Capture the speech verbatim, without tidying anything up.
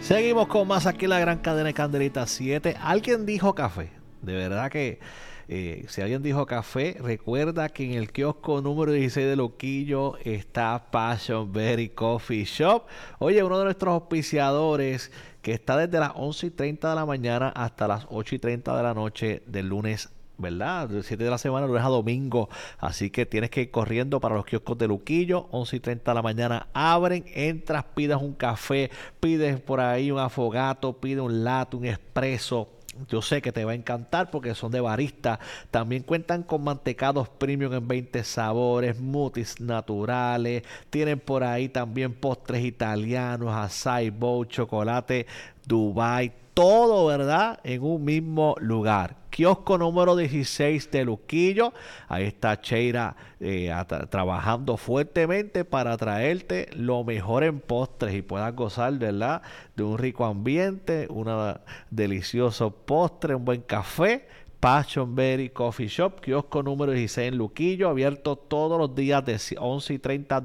Seguimos con más aquí en la gran cadena de Candelita siete. Alguien dijo café. De verdad que eh, si alguien dijo café, recuerda que en el kiosco número dieciséis de Luquillo está Passion Berry Coffee Shop. Oye, uno de nuestros auspiciadores que está desde las once y treinta de la mañana hasta las ocho y treinta de la noche del lunes, ¿verdad? Del siete de la semana, lunes a domingo. Así que tienes que ir corriendo para los kioscos de Luquillo. once y treinta de la mañana abren, entras, pides un café, pides por ahí un afogato, pides un latte, un espresso. Yo sé que te va a encantar porque son de barista. También cuentan con mantecados premium en veinte sabores, smoothies naturales. Tienen por ahí también postres italianos, açaí bowl, chocolate, Dubai. Todo, ¿verdad? En un mismo lugar. Kiosco número dieciséis de Luquillo. Ahí está Cheira eh, tra- trabajando fuertemente para traerte lo mejor en postres y puedas gozar, ¿verdad? De un rico ambiente, un delicioso postre, un buen café. Passion Berry Coffee Shop, kiosco número dieciséis en Luquillo, abierto todos los días de once y treinta